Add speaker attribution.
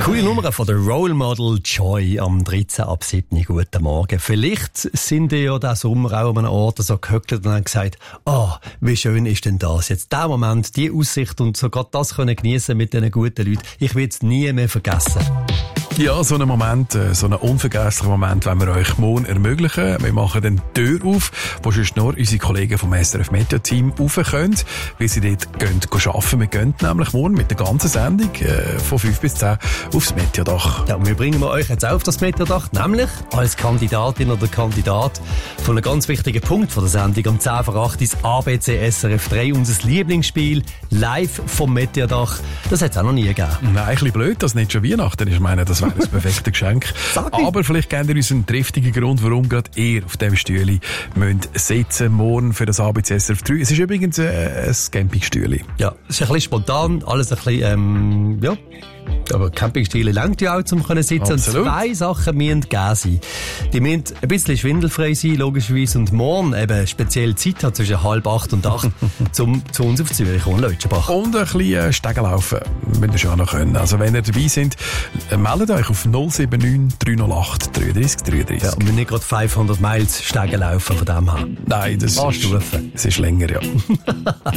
Speaker 1: Coole Nummer von der Role Model Joy am 13 ab 7. Guten Morgen. Vielleicht sind ihr ja diesen Sommer auch an einem Ort so gehöckelt und haben gesagt, wie schön ist denn das jetzt? Der Moment, die Aussicht und sogar das können geniessen mit diesen guten Leuten. Ich will es nie mehr vergessen.
Speaker 2: Ja, so einen Moment, so einen unvergesslichen Moment, wenn wir euch morgen ermöglichen. Wir machen dann die Tür auf, wo sonst nur unsere Kollegen vom SRF Meteo Team rauf können, weil sie dort gehen arbeiten. Wir gehen nämlich morgen mit der ganzen Sendung von 5 bis 10 aufs Meteodach.
Speaker 1: Ja, und wir bringen euch jetzt auf das Meteodach, nämlich als Kandidatin oder Kandidat von einem ganz wichtigen Punkt von der Sendung am 10 vor 8 ins ABC SRF 3, unser Lieblingsspiel live vom Meteodach. Das hat es auch noch nie gegeben.
Speaker 2: Nein, ein bisschen blöd, dass nicht schon Weihnachten ist. Ich meine, das wäre das perfekte Geschenk. Aber vielleicht kennt ihr uns einen triftigen Grund, warum gerade ihr auf dem Stühle sitzen morgen für das ABC SRF 3. Es ist übrigens ein Campingstühle.
Speaker 1: Ja, es ist ein bisschen spontan, alles ein bisschen, ja. Aber Campingstühle reicht ja auch, um zu sitzen.
Speaker 2: Absolut.
Speaker 1: Und 2 Sachen müssen gegeben sein. Die müssen ein bisschen schwindelfrei sein, logischerweise. Und morgen eben speziell Zeit hat zwischen 7:30 und 8 zu uns auf Zürich und Leutschenbach.
Speaker 2: Und ein bisschen Stegen laufen müsst ihr schon auch noch können. Also wenn ihr dabei seid, meldet euch auf 079 308 33 33.
Speaker 1: Ja, und wir nicht gerade 500 Miles Stegen laufen von dem her.
Speaker 2: Nein, das ist länger, ja.